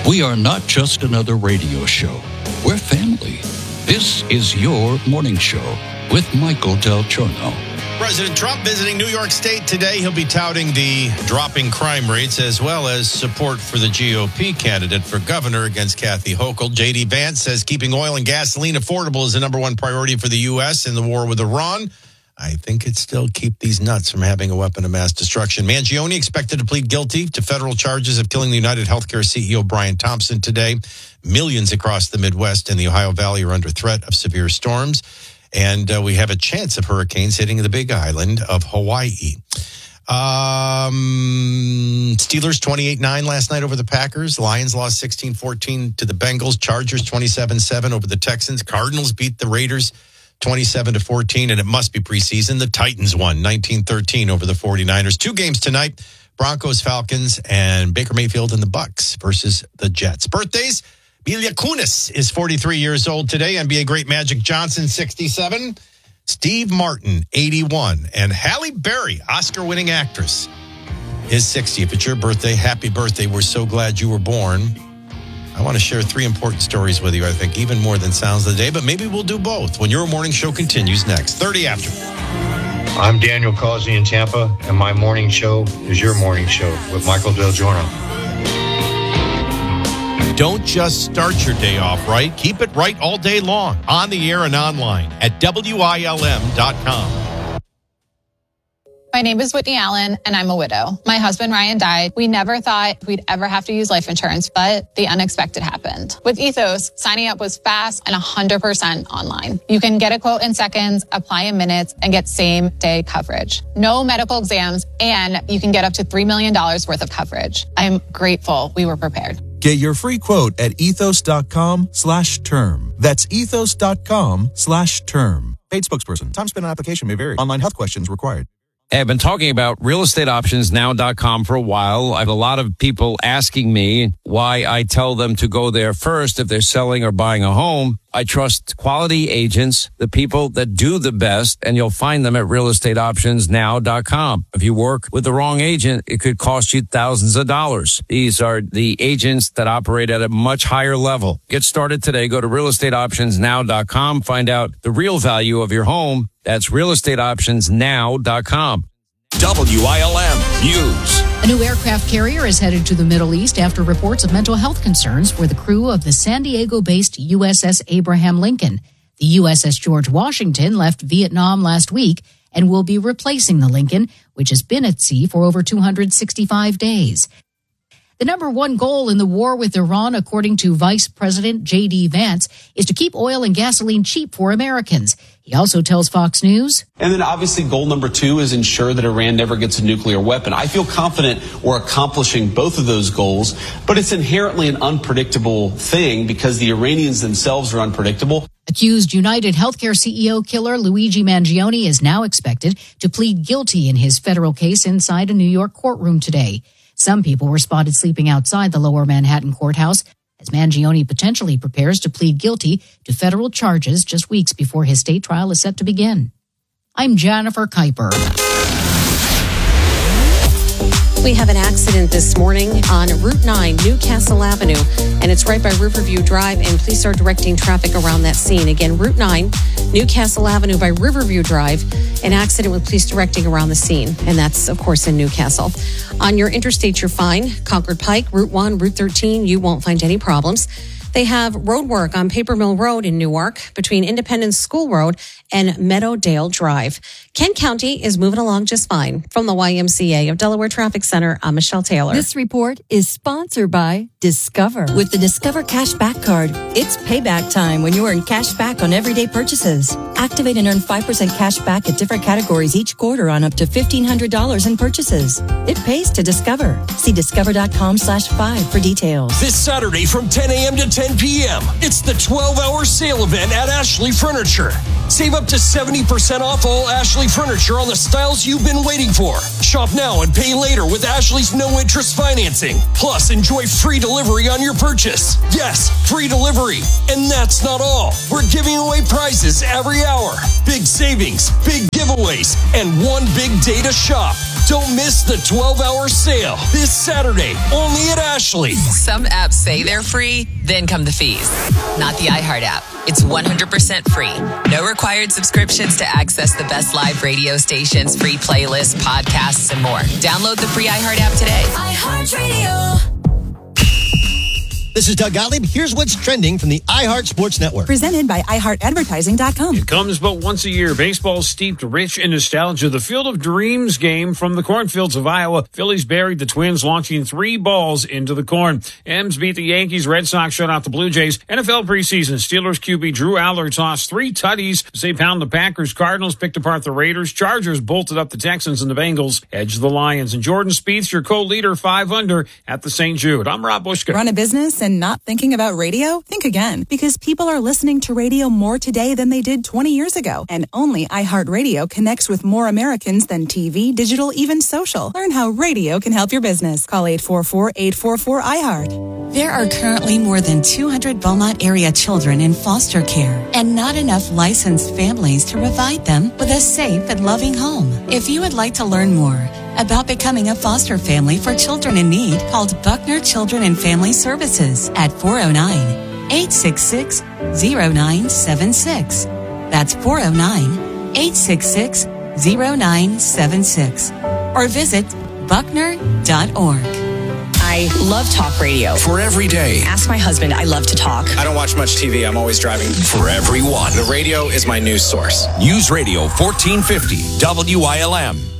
We are not just another radio show. We're family. This is your morning show with Michael Del Giorno. President Trump visiting New York State today. He'll be touting the dropping crime rates as well as support for the GOP candidate for governor against Kathy Hochul. J.D. Vance says keeping oil and gasoline affordable is the number one priority for the U.S. in the war with Iran. I think it'd still keep these nuts from having a weapon of mass destruction. Mangione expected to plead guilty to federal charges of killing the United Healthcare CEO Brian Thompson today. Millions across the Midwest and the Ohio Valley are under threat of severe storms. And we have a chance of hurricanes hitting the big island of Hawaii. Steelers 28-9 last night over the Packers. Lions lost 16-14 to the Bengals. Chargers 27-7 over the Texans. Cardinals beat the Raiders 27-14, and it must be preseason. The Titans won 19-13 over the 49ers. Two games tonight, Broncos, Falcons, and Baker Mayfield and the Bucs versus the Jets. Birthdays, Mila Kunis is 43 years old today. NBA great Magic Johnson, 67. Steve Martin, 81. And Halle Berry, Oscar-winning actress, is 60. If it's your birthday, happy birthday. We're so glad you were born. I want to share three important stories with you, I think, even more than Sounds of the Day, but maybe we'll do both when your morning show continues next. 30 after. I'm Daniel Causey in Tampa, and my morning show is your morning show with Michael Del Giorno. Don't just start your day off right. Keep it right all day long, on the air and online at WILM.com. My name is Whitney Allen, and I'm a widow. My husband, Ryan, died. We never thought we'd ever have to use life insurance, but the unexpected happened. With Ethos, signing up was fast and 100% online. You can get a quote in seconds, apply in minutes, and get same-day coverage. No medical exams, and you can get up to $3 million worth of coverage. I'm grateful we were prepared. Get your free quote at ethos.com/term. That's ethos.com/term. Paid spokesperson. Time spent on application may vary. Online health questions required. I've been talking about realestateoptionsnow.com for a while. I have a lot of people asking me why I tell them to go there first if they're selling or buying a home. I trust quality agents, the people that do the best, and you'll find them at realestateoptionsnow.com. If you work with the wrong agent, it could cost you thousands of dollars. These are the agents that operate at a much higher level. Get started today. Go to realestateoptionsnow.com. Find out the real value of your home. That's realestateoptionsnow.com. WILM News. A new aircraft carrier is headed to the Middle East after reports of mental health concerns for the crew of the San Diego-based USS Abraham Lincoln. The USS George Washington left Vietnam last week and will be replacing the Lincoln, which has been at sea for over 265 days. The number one goal in the war with Iran, according to Vice President J.D. Vance, is to keep oil and gasoline cheap for Americans. He also tells Fox News. And then obviously goal number two is ensure that Iran never gets a nuclear weapon. I feel confident we're accomplishing both of those goals, but it's inherently an unpredictable thing because the Iranians themselves are unpredictable. Accused United Healthcare CEO killer Luigi Mangione is now expected to plead guilty in his federal case inside a New York courtroom today. Some people were spotted sleeping outside the Lower Manhattan courthouse as Mangione potentially prepares to plead guilty to federal charges just weeks before his state trial is set to begin. I'm Jennifer Kuiper. We have an accident this morning on Route 9, Newcastle Avenue, and it's right by Riverview Drive, and police are directing traffic around that scene. Again, Route 9, Newcastle Avenue by Riverview Drive, an accident with police directing around the scene, and that's, of course, in Newcastle. On your interstate, you're fine. Concord Pike, Route 1, Route 13, you won't find any problems. They have road work on Paper Mill Road in Newark between Independence School Road and Meadowdale Drive. Kent County is moving along just fine. From the YMCA of Delaware Traffic Center, I'm Michelle Taylor. This report is sponsored by Discover. With the Discover Cash Back Card, it's payback time when you earn cash back on everyday purchases. Activate and earn 5% cash back at different categories each quarter on up to $1,500 in purchases. It pays to Discover. See discover.com/5 for details. This Saturday from 10 a.m. to 10 p.m., it's the 12-hour sale event at Ashley Furniture. Save up to 70% off all Ashley Furniture on the styles you've been waiting for. Shop now and pay later with Ashley's no-interest financing. Plus, enjoy free delivery on your purchase. Yes, free delivery. And that's not all. We're giving away prizes every hour. Big savings, big giveaways, and one big day to shop. Don't miss the 12-hour sale this Saturday, only at Ashley. Some apps say they're free, then come the fees. Not the iHeart app. It's 100% free. No required subscriptions to access the best live radio stations, free playlists, podcasts, and more. Download the free iHeart app today. iHeartRadio. This is Doug Gottlieb. Here's what's trending from the iHeart Sports Network. Presented by iHeartAdvertising.com. It comes but once a year. Baseball steeped rich in nostalgia. The Field of Dreams game from the cornfields of Iowa. Phillies buried the Twins, launching 3 balls into the corn. M's beat the Yankees. Red Sox shut out the Blue Jays. NFL preseason. Steelers QB Drew Aller tossed 3 tutties as they pound the Packers. Cardinals picked apart the Raiders. Chargers bolted up the Texans, and the Bengals edged the Lions. And Jordan Spieth, your co-leader, 5 under at the St. Jude. I'm Rob Bushka. Run a business and not thinking about radio? Think again, because people are listening to radio more today than they did 20 years ago. And only iHeartRadio connects with more Americans than TV, digital, even social. Learn how radio can help your business. Call 844-844-iHeart. There are currently more than 200 Beaumont area children in foster care and not enough licensed families to provide them with a safe and loving home. If you would like to learn more about becoming a foster family for children in need, call Buckner Children and Family Services at 409-866-0976. That's 409-866-0976. Or visit buckner.org. I love talk radio. For every day. Ask my husband, I love to talk. I don't watch much TV. I'm always driving. For everyone. The radio is my news source. News Radio 1450 WILM.